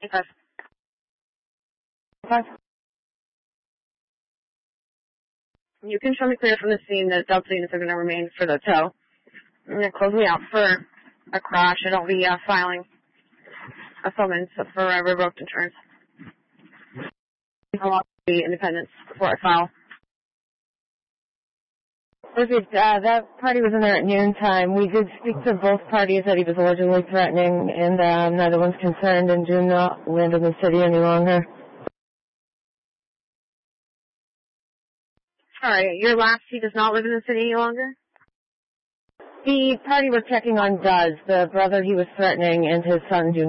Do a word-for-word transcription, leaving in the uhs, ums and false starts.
Five. Five. You can show me clear from the scene that adult units are going to remain for the tow. I'm going to close me out for a crash, and I'll be uh, filing a summons for uh, revoked insurance. I'll also be independence before I file. Perfect. Uh, that party was in there at noon time. We did speak to both parties that he was allegedly threatening, and uh, neither one's concerned and do not live in the city any longer. Sorry, your last, he does not live in the city any longer? The party we're checking on does. The brother he was threatening and his son do